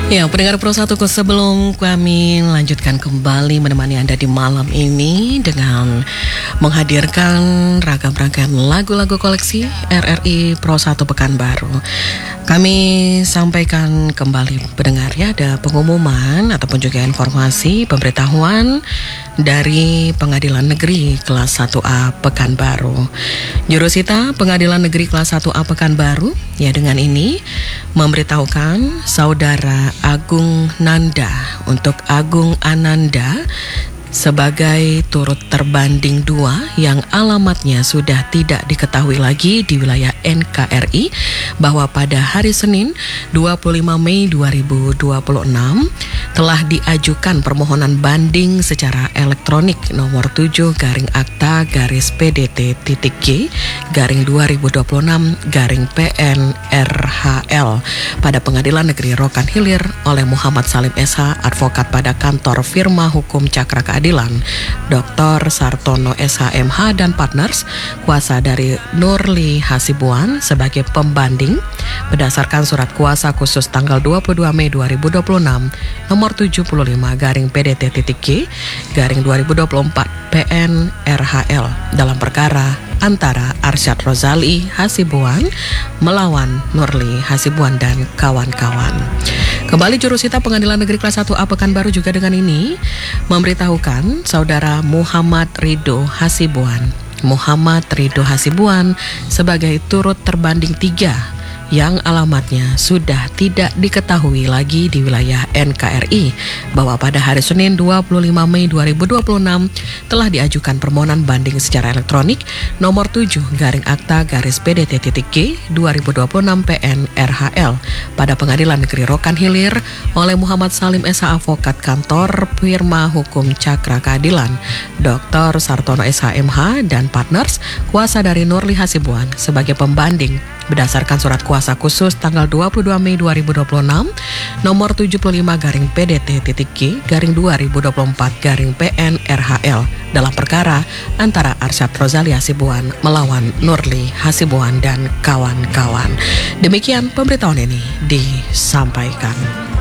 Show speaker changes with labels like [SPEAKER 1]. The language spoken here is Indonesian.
[SPEAKER 1] Ya, pendengar Pro 1, sebelum kami lanjutkan kembali menemani Anda di malam ini dengan menghadirkan ragam-ragam lagu-lagu koleksi RRI Pro 1 Pekanbaru. Kami sampaikan kembali pendengar ya, ada pengumuman ataupun juga informasi pemberitahuan dari Pengadilan Negeri Kelas 1A Pekanbaru. Jurusita Pengadilan Negeri Kelas 1A Pekanbaru ya dengan ini memberitahukan Saudara Agung Nanda untuk Agung Ananda sebagai turut terbanding 2 yang alamatnya sudah tidak diketahui lagi di wilayah NKRI, bahwa pada hari Senin 25 Mei 2026 telah diajukan permohonan banding secara elektronik nomor 7-PDT-G-2026-PN-RHL pada Pengadilan Negeri Rokan Hilir oleh Muhammad Salim SH, advokat pada kantor firma hukum Cakra Keadilan, Dr. Sartono SHMH dan partners, kuasa dari Nurli Hasibuan sebagai pembanding berdasarkan surat kuasa khusus tanggal 22 Mei 2026 nomor 75-PDT-G-2024 PN-RHL dalam perkara antara Arsyad Rozali Hasibuan melawan Nurli Hasibuan dan kawan-kawan. Kembali Jurusita Pengadilan Negeri Kelas 1A Pekanbaru juga dengan ini memberitahukan Saudara Muhammad Ridho Hasibuan sebagai turut terbanding 3 yang alamatnya sudah tidak diketahui lagi di wilayah NKRI, bahwa pada hari Senin 25 Mei 2026 telah diajukan permohonan banding secara elektronik nomor 7-PDT-G-2026-PN-RHL pada Pengadilan Negeri Rokan Hilir oleh Muhammad Salim SH, advokat kantor firma hukum Cakra Keadilan, Dr. Sartono SHMH dan partners, kuasa dari Nurli Hasibuan sebagai pembanding berdasarkan surat kuasa khusus tanggal 22 Mei 2026 nomor 75-PDT-G-2024-PN-RHL dalam perkara antara Arsyad Rozali Hasibuan melawan Nurli Hasibuan dan kawan-kawan. Demikian pemberitahuan ini disampaikan.